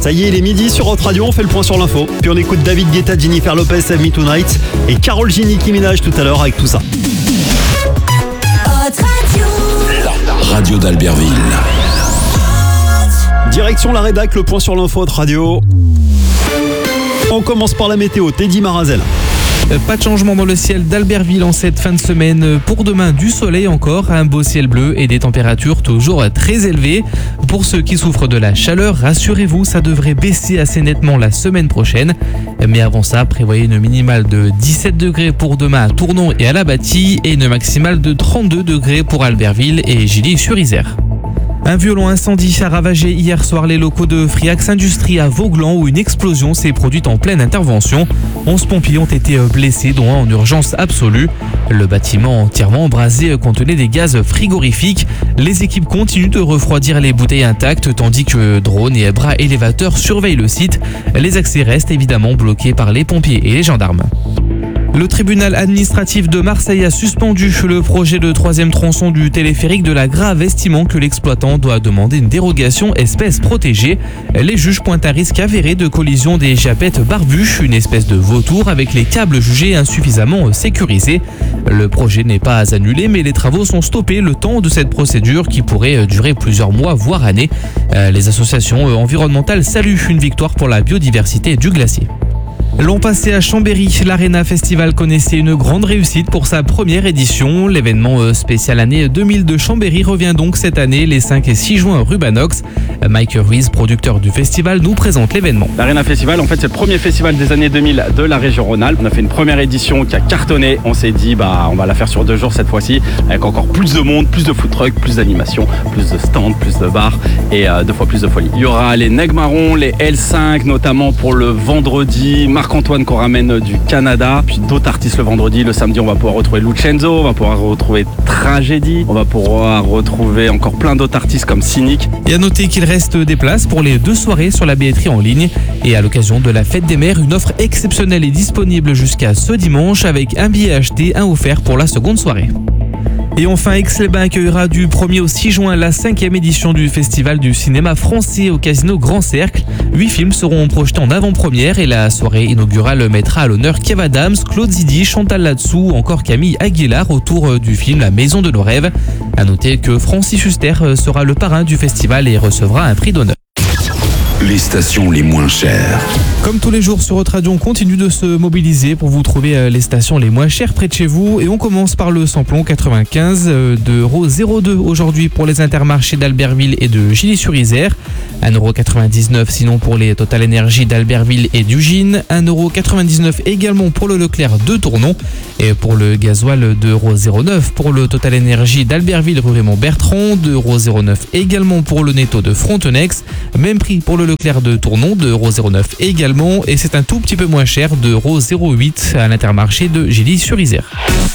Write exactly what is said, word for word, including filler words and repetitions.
Ça y est, il est midi sur Hot Radio, on fait le point sur l'info. Puis on écoute David Guetta, Jennifer Lopez, Save Me Tonight et Karol G, Nicki Minaj tout à l'heure avec tout ça. Hot Radio. La radio d'Albertville. Direction la rédac, le point sur l'info Hot Radio. On commence par la météo, Teddy Marazel. Pas de changement dans le ciel d'Albertville en cette fin de semaine. Pour demain, du soleil encore, un beau ciel bleu et des températures toujours très élevées. Pour ceux qui souffrent de la chaleur, rassurez-vous, ça devrait baisser assez nettement la semaine prochaine. Mais avant ça, prévoyez une minimale de dix-sept degrés pour demain à Tournon et à la Bâtie et une maximale de trente-deux degrés pour Albertville et Gilly-sur-Isère. Un violent incendie a ravagé hier soir les locaux de Friax Industrie à Vauglan où une explosion s'est produite en pleine intervention. onze pompiers ont été blessés, dont un en urgence absolue. Le bâtiment entièrement embrasé contenait des gaz frigorifiques. Les équipes continuent de refroidir les bouteilles intactes tandis que drones et bras élévateurs surveillent le site. Les accès restent évidemment bloqués par les pompiers et les gendarmes. Le tribunal administratif de Marseille a suspendu le projet de troisième tronçon du téléphérique de la Grave, estimant que l'exploitant doit demander une dérogation espèce protégée. Les juges pointent un risque avéré de collision des japettes barbues, une espèce de vautour avec les câbles jugés insuffisamment sécurisés. Le projet n'est pas annulé, mais les travaux sont stoppés le temps de cette procédure qui pourrait durer plusieurs mois, voire années. Les associations environnementales saluent une victoire pour la biodiversité du glacier. L'an passé à Chambéry, l'Arena Festival connaissait une grande réussite pour sa première édition. L'événement spécial année deux mille de Chambéry revient donc cette année les cinq et six juin rue Banox. Mike Ruiz, producteur du festival, nous présente l'événement. L'Arena Festival, en fait, c'est le premier festival des années deux mille de la région Rhône-Alpes. On a fait une première édition qui a cartonné. On s'est dit, bah, on va la faire sur deux jours cette fois-ci, avec encore plus de monde, plus de food trucks, plus d'animation, plus de stands, plus de bars et euh, deux fois plus de folie. Il y aura les Neg Marron, les L cinq, notamment pour le vendredi. Marc-Antoine qu'on ramène du Canada, puis d'autres artistes le vendredi. Le samedi, on va pouvoir retrouver Lucenzo, on va pouvoir retrouver Tragédie, on va pouvoir retrouver encore plein d'autres artistes comme Cynic. Et à noter qu'il reste des places pour les deux soirées sur la billetterie en ligne. Et à l'occasion de la fête des mères, une offre exceptionnelle est disponible jusqu'à ce dimanche avec un billet acheté, un offert pour la seconde soirée. Et enfin, Aix-les-Bains accueillera du premier au six juin la cinquième édition du Festival du cinéma français au Casino Grand Cercle. Huit films seront projetés en avant-première et la soirée inaugurale mettra à l'honneur Kev Adams, Claude Zidi, Chantal Latsou ou encore Camille Aguilar autour du film La Maison de nos rêves. À noter que Francis Huster sera le parrain du festival et recevra un prix d'honneur. Les stations les moins chères. Comme tous les jours sur Hot Radio, on continue de se mobiliser pour vous trouver les stations les moins chères près de chez vous. Et on commence par le samplon quatre-vingt-quinze d'euros zéro deux aujourd'hui pour les intermarchés d'Albertville et de Gilly-sur-Isère. un euro quatre-vingt-dix-neuf sinon pour les Total Energy d'Albertville et d'Ugine. un euro quatre-vingt-dix-neuf également pour le Leclerc de Tournon. Et pour le gasoil, deux euros zéro neuf pour le Total Energy d'Albertville rue Raymond-Bertrand. deux euros zéro neuf également pour le Netto de Frontenex. Même prix pour le Leclerc de Tournon, deux euros zéro neuf également. Et c'est un tout petit peu moins cher, deux euros zéro huit à l'Intermarché de Gilly-sur-Isère.